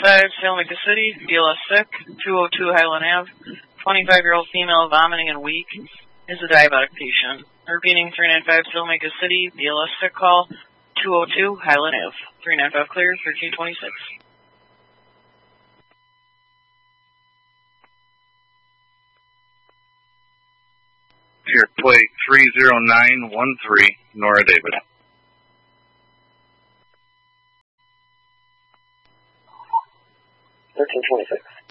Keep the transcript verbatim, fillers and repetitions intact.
five, Salem-Micah City, B L S sick, two oh two Highland Avenue, twenty-five-year-old female vomiting and weak, is a diabetic patient. Repeating, three nine five, Salem-Micah City, B L S sick call, two oh two Highland Avenue, three nine five clear, thirteen twenty-six. Here, plate three zero nine one three, Nora David. thirteen twenty-six.